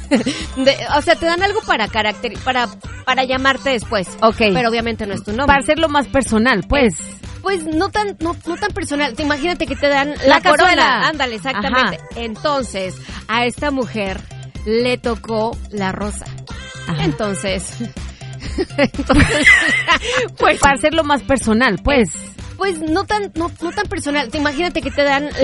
O sea, te dan algo para llamarte después. Ok. Pero obviamente no es tu nombre. Para hacerlo más personal, pues. Pues no tan personal. Imagínate que te dan La cazuela. corona. Ándale, exactamente. Ajá. Entonces, a esta mujer le tocó la rosa. Ajá. Entonces, pues para hacerlo más personal, pues. pues no tan personal. Imagínate que te dan